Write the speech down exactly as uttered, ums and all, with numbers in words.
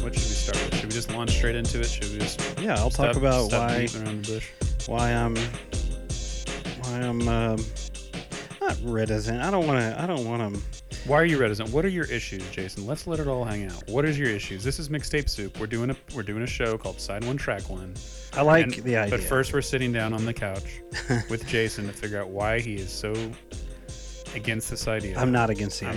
What should we start with? Should we just launch straight into it? Should we just Yeah, I'll stop, talk about stop why beating around the bush? why I'm why I'm um, not reticent. I don't want to. I don't want to. Why are you reticent? What are your issues, Jason? Let's let it all hang out. What is your issues? This is Mixtape Soup. We're doing a we're doing a show called Side One Track One. I like And- the idea. But first, we're sitting down on the couch with Jason to figure out why he is so against this idea. I'm not against the I'm